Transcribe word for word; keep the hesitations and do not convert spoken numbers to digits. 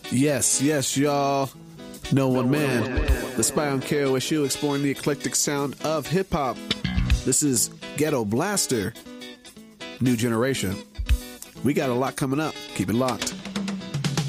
Yes, yes, y'all. No One Man. The Spy on K O S U exploring the eclectic sound of hip-hop. This is Ghetto Blaster. New generation. We got a lot coming up. Keep it locked.